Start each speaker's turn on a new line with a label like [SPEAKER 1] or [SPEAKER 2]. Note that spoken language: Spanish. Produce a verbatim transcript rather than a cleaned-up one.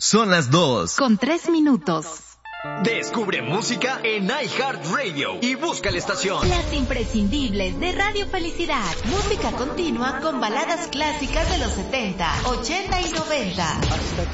[SPEAKER 1] Son las dos.
[SPEAKER 2] Con tres minutos.
[SPEAKER 3] Descubre música en iHeartRadio y busca la estación.
[SPEAKER 2] Las imprescindibles de Radio Felicidad. Música continua con baladas clásicas de los setenta, ochenta y noventa.
[SPEAKER 4] Hasta